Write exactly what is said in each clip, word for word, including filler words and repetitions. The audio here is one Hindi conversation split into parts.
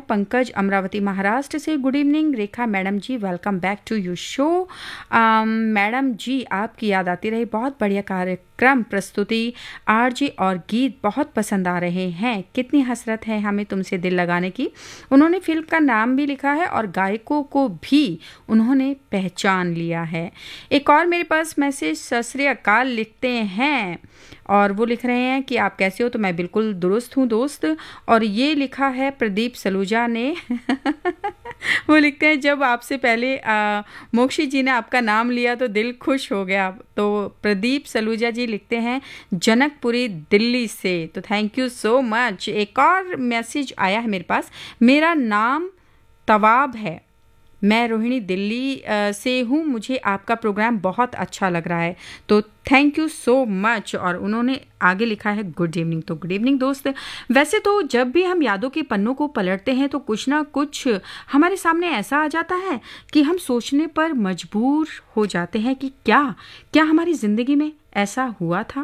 पंकज अमरावती महाराष्ट्र से, good evening Rekha madam ji, welcome back to your show. Madam जी आपकी याद आती रही, बहुत बढ़िया कार्यक्रम प्रस्तुति, आरजे और गीत बहुत पसंद आ रहे हैं, कितनी हसरत है हमें तुमसे दिल लगाने की। उन्होंने फिल्म का नाम भी लिखा है और गायकों को भी उन्होंने पहचान लिया है। एक और मेरे पास मैसेज सत श्री अकाल लिखते हैं और वो लिख रहे हैं कि आप कैसे हो, तो मैं बिल्कुल दुरुस्त हूँ दोस्त। और ये लिखा है प्रदीप सलूजा ने वो लिखते हैं जब आपसे पहले आ, मोक्षी जी ने आपका नाम लिया तो दिल खुश हो गया। तो प्रदीप सलूजा जी लिखते हैं जनकपुरी दिल्ली से, तो थैंक यू सो मच। एक और मैसेज आया है मेरे पास, मेरा नाम तवाब है, मैं रोहिणी दिल्ली से हूँ, मुझे आपका प्रोग्राम बहुत अच्छा लग रहा है, तो थैंक यू सो मच। और उन्होंने आगे लिखा है गुड इवनिंग। तो गुड इवनिंग दोस्त। वैसे तो जब भी हम यादों के पन्नों को पलटते हैं तो कुछ ना कुछ हमारे सामने ऐसा आ जाता है कि हम सोचने पर मजबूर हो जाते हैं कि क्या क्या हमारी ज़िंदगी में ऐसा हुआ था।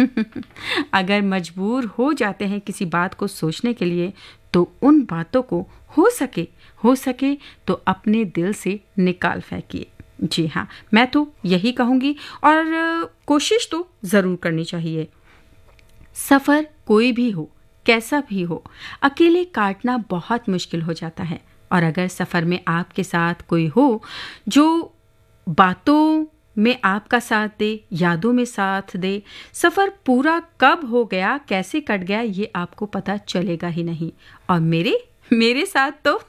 अगर मजबूर हो जाते हैं किसी बात को सोचने के लिए तो उन बातों को हो सके हो सके तो अपने दिल से निकाल फेंकिए। जी हाँ, मैं तो यही कहूँगी और कोशिश तो ज़रूर करनी चाहिए। सफ़र कोई भी हो, कैसा भी हो, अकेले काटना बहुत मुश्किल हो जाता है, और अगर सफ़र में आपके साथ कोई हो जो बातों में आपका साथ दे, यादों में साथ दे, सफ़र पूरा कब हो गया, कैसे कट गया, ये आपको पता चलेगा ही नहीं। और मेरे मेरे साथ तो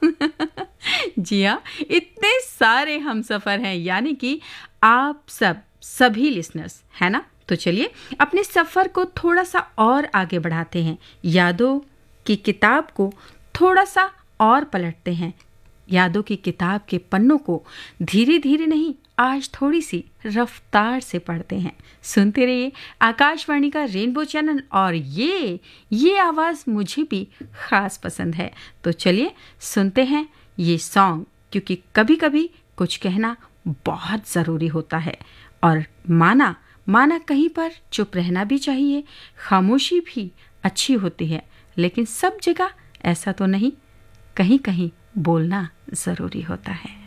जी हाँ, इतने सारे हम सफ़र हैं, यानी कि आप सब सभी लिसनर्स, है ना। तो चलिए अपने सफ़र को थोड़ा सा और आगे बढ़ाते हैं, यादों की किताब को थोड़ा सा और पलटते हैं, यादों की किताब के पन्नों को धीरे धीरे नहीं, आज थोड़ी सी रफ्तार से पढ़ते हैं। सुनते रहिए आकाशवाणी का रेनबो चैनल, और ये ये आवाज़ मुझे भी ख़ास पसंद है। तो चलिए सुनते हैं ये सॉन्ग, क्योंकि कभी कभी कुछ कहना बहुत ज़रूरी होता है, और माना माना कहीं पर चुप रहना भी चाहिए, खामोशी भी अच्छी होती है, लेकिन सब जगह ऐसा तो नहीं, कहीं कहीं बोलना ज़रूरी होता है।